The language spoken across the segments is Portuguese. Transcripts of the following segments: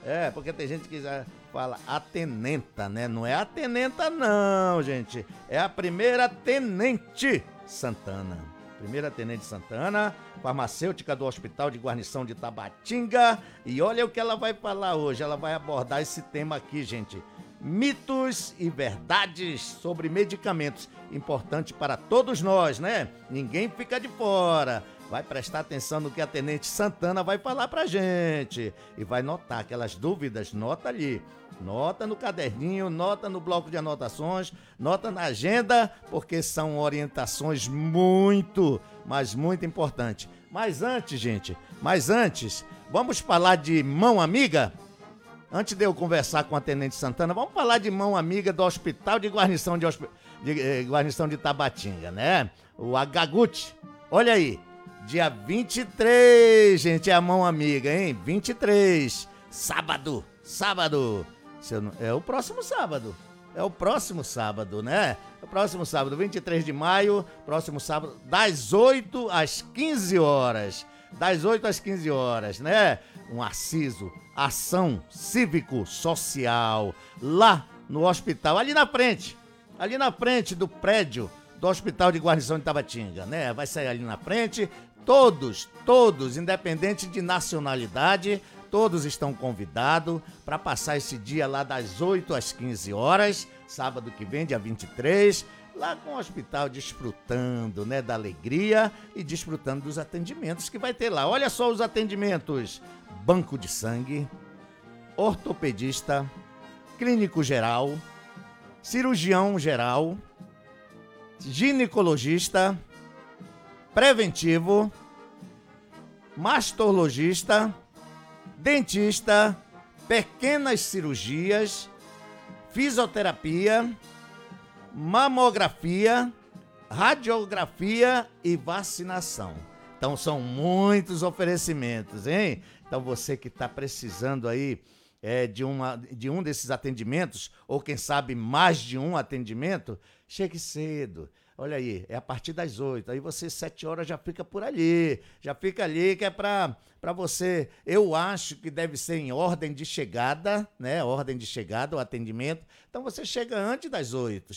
É, porque tem gente que já fala atenenta, né? Não é atenenta não, gente. É a primeira tenente Santana. Primeira tenente Santana, farmacêutica do Hospital de Guarnição de Tabatinga. E olha o que ela vai falar hoje. Ela vai abordar esse tema aqui, gente. Mitos e verdades sobre medicamentos. Importante para todos nós, né? Ninguém fica de fora. Vai prestar atenção no que a Tenente Santana vai falar pra gente. E vai notar aquelas dúvidas, nota ali. Nota no caderninho, nota no bloco de anotações, nota na agenda, porque são orientações muito, mas muito importantes. Mas antes, gente, vamos falar de mão amiga? Antes de eu conversar com a Tenente Santana, vamos falar de mão amiga do Hospital de Guarnição Guarnição de Tabatinga, né? O Agaguti. Olha aí, dia 23, gente, é a mão amiga, hein? 23, sábado. É o próximo sábado. É o próximo sábado, né? É o próximo sábado, 23 de maio, próximo sábado, das 8 às 15 horas. Das 8 às 15 horas, né? Um aciso, ação cívico-social, lá no hospital, ali na frente do prédio do Hospital de Guarnição de Tabatinga, né? Vai sair ali na frente, todos, independente de nacionalidade, todos estão convidados para passar esse dia lá das 8 às 15 horas, sábado que vem, dia 23, lá com o hospital desfrutando, né, da alegria e desfrutando dos atendimentos que vai ter lá. Olha só os atendimentos: banco de sangue, ortopedista, clínico geral, cirurgião geral, ginecologista, preventivo, mastologista, dentista, pequenas cirurgias, fisioterapia, mamografia, radiografia e vacinação. Então são muitos oferecimentos, hein? Então você que está precisando aí de um desses atendimentos, ou quem sabe mais de um atendimento, chegue cedo. Olha aí, é a partir das 8, aí você 7 horas já fica por ali, que é para você, eu acho que deve ser em ordem de chegada, né, ordem de chegada, o atendimento, então você chega antes das 8,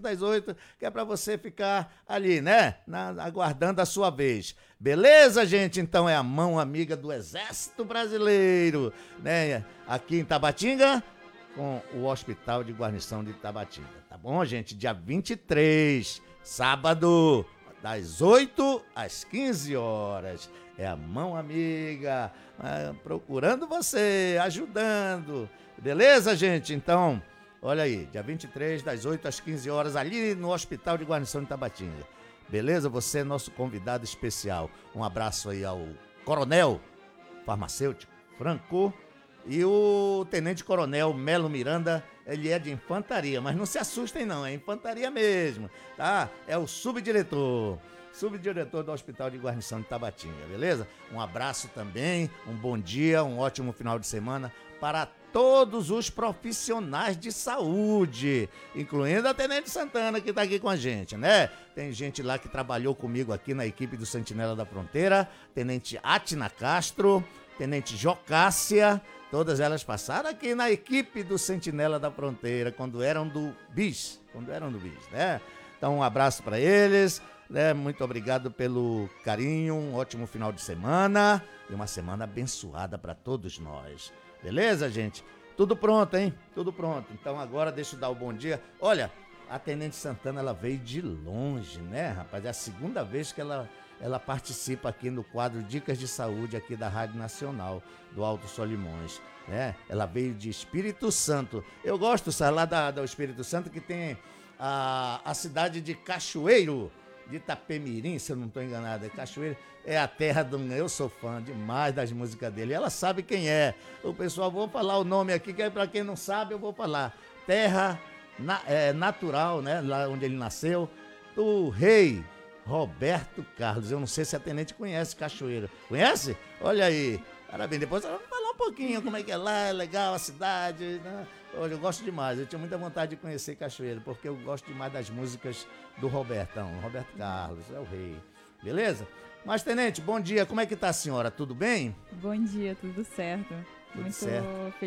que é para você ficar ali, né, aguardando a sua vez. Beleza, gente? Então é a mão amiga do Exército Brasileiro, né, aqui em Tabatinga, com o Hospital de Guarnição de Tabatinga, tá bom, gente? Dia 23, sábado, das 8 às 15 horas. É a mão amiga, procurando você, ajudando. Beleza, gente? Então, olha aí, dia 23, das 8 às 15 horas, ali no Hospital de Guarnição de Tabatinga. Beleza? Você é nosso convidado especial. Um abraço aí ao coronel farmacêutico Franco e o tenente-coronel Melo Miranda. Ele é de infantaria, mas não se assustem não, é infantaria mesmo, tá? É o subdiretor do Hospital de Guarnição de Tabatinga, beleza? Um abraço também, um bom dia, um ótimo final de semana para todos os profissionais de saúde, incluindo a Tenente Santana, que está aqui com a gente, né? Tem gente lá que trabalhou comigo aqui na equipe do Sentinela da Fronteira, Tenente Atina Castro, Tenente Jocássia, todas elas passaram aqui na equipe do Sentinela da Fronteira, quando eram do BIS, né? Então um abraço para eles, né? Muito obrigado pelo carinho, um ótimo final de semana e uma semana abençoada para todos nós. Beleza, gente? Tudo pronto, hein? Tudo pronto. Então agora deixa eu dar o bom dia. Olha, a Tenente Santana, ela veio de longe, né, rapaz? É a segunda vez que ela participa aqui no quadro Dicas de Saúde aqui da Rádio Nacional do Alto Solimões, né? Ela veio de Espírito Santo. Eu gosto, sabe, lá do Espírito Santo, que tem a cidade de Cachoeiro, de Itapemirim, se eu não estou enganado. Cachoeiro é a terra do... Eu sou fã demais das músicas dele. Ela sabe quem é. O pessoal, vou falar o nome aqui, que para quem não sabe, eu vou falar. Terra natural, né? Lá onde ele nasceu, do rei Roberto Carlos. Eu não sei se a tenente conhece Cachoeira. Conhece? Olha aí. Parabéns. Depois ela vai falar um pouquinho como é que é lá, é legal a cidade, né? Olha, eu gosto demais. Eu tinha muita vontade de conhecer Cachoeira, porque eu gosto demais das músicas do Robertão. Roberto Carlos, é o rei. Beleza? Mas, tenente, bom dia. Como é que tá a senhora? Tudo bem? Bom dia, tudo certo. Tudo Muito certo.